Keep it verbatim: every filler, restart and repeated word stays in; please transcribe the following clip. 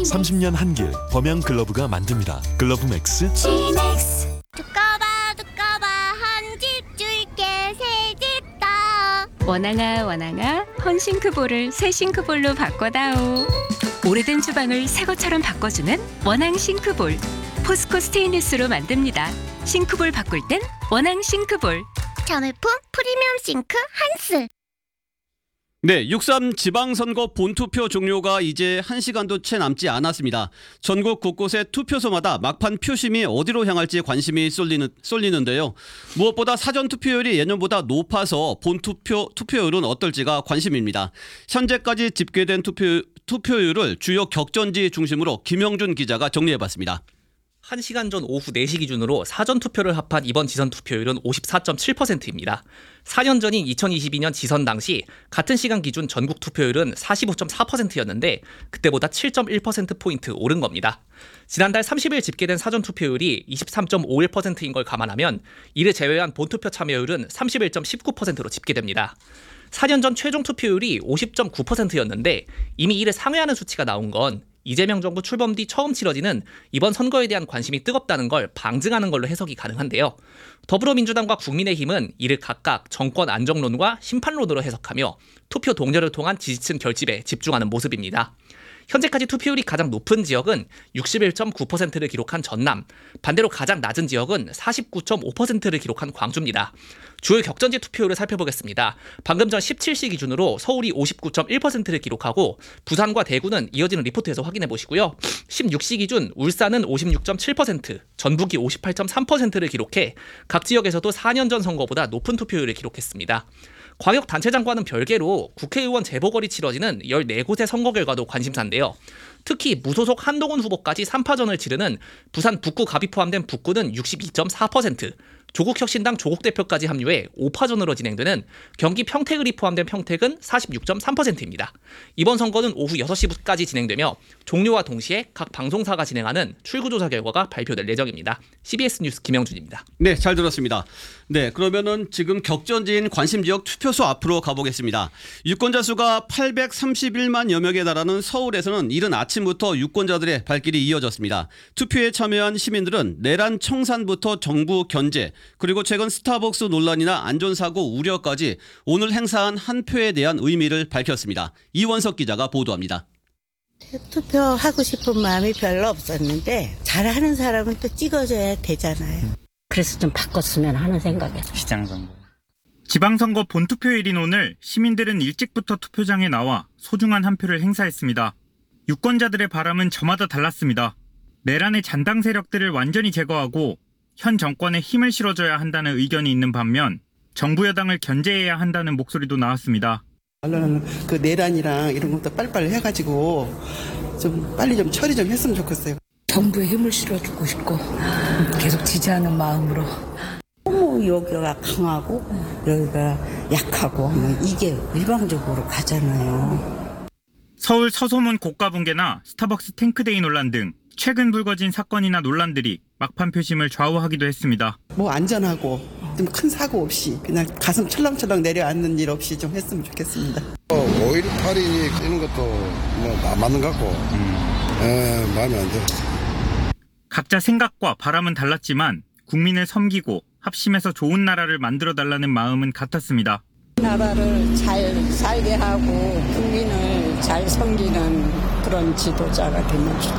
삼십 년 한길 범양 글러브가 만듭니다. 글러브 맥스. 지맥스. 두꺼봐 두꺼봐 한 집 줄게 새 집 다. 원앙아 원앙아 헌싱크볼을 새 싱크볼로 바꿔다오. 오래된 주방을 새 것처럼 바꿔주는 원앙 싱크볼. 포스코 스테인리스로 만듭니다. 싱크볼 바꿀 땐 원앙 싱크볼. 자매품 프리미엄 싱크 한스. 네, 육삼 지방선거 본투표 종료가 이제 한 시간도 채 남지 않았습니다. 전국 곳곳의 투표소마다 막판 표심이 어디로 향할지 관심이 쏠리는, 쏠리는데요. 무엇보다 사전투표율이 예년보다 높아서 본투표 투표율은 어떨지가 관심입니다. 현재까지 집계된 투표, 투표율을 주요 격전지 중심으로 김영준 기자가 정리해봤습니다. 한 시간 전 오후 네 시 기준으로 사전투표를 합한 이번 지선 투표율은 오십사 점 칠 퍼센트입니다. 사 년 전인 이천이십이 년 지선 당시 같은 시간 기준 전국 투표율은 사십오 점 사 퍼센트였는데 그때보다 칠 점 일 퍼센트포인트 오른 겁니다. 지난달 삼십 일 집계된 사전투표율이 이십삼 점 오일 퍼센트인 걸 감안하면 이를 제외한 본투표 참여율은 삼십일 점 일구 퍼센트로 집계됩니다. 사 년 전 최종 투표율이 오십 점 구 퍼센트였는데 이미 이를 상회하는 수치가 나온 건 이재명 정부 출범 뒤 처음 치러지는 이번 선거에 대한 관심이 뜨겁다는 걸 방증하는 걸로 해석이 가능한데요. 더불어민주당과 국민의힘은 이를 각각 정권 안정론과 심판론으로 해석하며 투표 동료를 통한 지지층 결집에 집중하는 모습입니다. 현재까지 투표율이 가장 높은 지역은 육십일 점 구 퍼센트를 기록한 전남, 반대로 가장 낮은 지역은 사십구 점 오 퍼센트를 기록한 광주입니다. 주요 격전지 투표율을 살펴보겠습니다. 방금 전 십칠 시 기준으로 서울이 오십구 점 일 퍼센트를 기록하고 부산과 대구는 이어지는 리포트에서 확인해 보시고요. 십육 시 기준 울산은 오십육 점 칠 퍼센트, 전북이 오십팔 점 삼 퍼센트를 기록해 각 지역에서도 사 년 전 선거보다 높은 투표율을 기록했습니다. 광역단체장과는 별개로 국회의원 재보궐이 치러지는 열네 곳의 선거 결과도 관심사인데요. 특히 무소속 한동훈 후보까지 삼 파전을 치르는 부산 북구 갑이 포함된 북구는 육십이 점 사 퍼센트, 조국혁신당 조국 대표까지 합류해 오 파전으로 진행되는 경기 평택을이 포함된 평택은 사십육 점 삼 퍼센트입니다. 이번 선거는 오후 여섯 시까지 진행되며 종료와 동시에 각 방송사가 진행하는 출구조사 결과가 발표될 예정입니다. 씨비에스 뉴스 김영준입니다. 네, 잘 들었습니다. 네, 그러면은 지금 격전지인 관심지역 투표소 앞으로 가보겠습니다. 유권자 수가 팔백삼십일만여 명에 달하는 서울에서는 이른 아침부터 유권자들의 발길이 이어졌습니다. 투표에 참여한 시민들은 내란 청산부터 정부 견제, 그리고 최근 스타벅스 논란이나 안전사고 우려까지 오늘 행사한 한 표에 대한 의미를 밝혔습니다. 이원석 기자가 보도합니다. 투표하고 싶은 마음이 별로 없었는데 잘하는 사람은 또 찍어줘야 되잖아요. 그래서 좀 바꿨으면 하는 생각이에요. 시장 선거. 지방선거 본투표일인 오늘 시민들은 일찍부터 투표장에 나와 소중한 한 표를 행사했습니다. 유권자들의 바람은 저마다 달랐습니다. 내란의 잔당 세력들을 완전히 제거하고 현 정권에 힘을 실어줘야 한다는 의견이 있는 반면 정부 여당을 견제해야 한다는 목소리도 나왔습니다. 언론은 그 내란이랑 이런 것도 빨리빨리 해가지고 좀 빨리 좀 처리 좀 했으면 좋겠어요. 정부에 힘을 실어주고 싶고 계속 지지하는 마음으로. 너무 여기가 강하고 여기가 약하고 뭐 이게 일방적으로 가잖아요. 서울 서소문 고가붕괴나 스타벅스 탱크데이 논란 등 최근 불거진 사건이나 논란들이 막판 표심을 좌우하기도 했습니다. 뭐 안전하고 좀 큰 사고 없이 그냥 가슴 철렁철렁 내려앉는 일 없이 좀 했으면 좋겠습니다. 오일팔이 이런 것도 뭐 안 맞는 것 같고 음. 에, 마음에 안 들어. 각자 생각과 바람은 달랐지만 국민을 섬기고 합심해서 좋은 나라를 만들어달라는 마음은 같았습니다. 나라를 잘 살게 하고 국민을 잘 섬기는 그런 지도자가 되면 좋겠습니다.